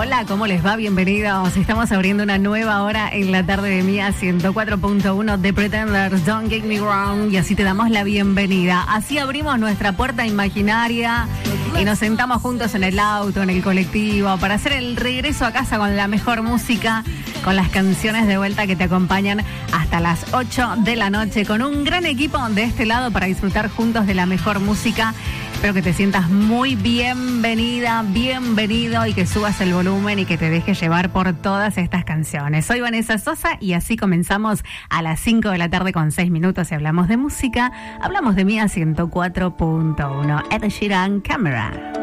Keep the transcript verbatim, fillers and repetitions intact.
Hola, ¿cómo les va? Bienvenidos. Estamos abriendo una nueva hora en la tarde de Mía ciento cuatro punto uno de Pretenders, Don't Get Me Wrong, y así te damos la bienvenida. Así abrimos nuestra puerta imaginaria y nos sentamos juntos en el auto, en el colectivo, para hacer el regreso a casa con la mejor música, con las canciones de vuelta que te acompañan hasta las ocho de la noche, con un gran equipo de este lado para disfrutar juntos de la mejor música. Espero que te sientas muy bienvenida, bienvenido y que subas el volumen y que te dejes llevar por todas estas canciones. Soy Vanessa Sosa y así comenzamos a las cinco de la tarde con seis minutos y hablamos de música. Hablamos de Mía ciento cuatro punto uno. Ed Sheeran, Camera.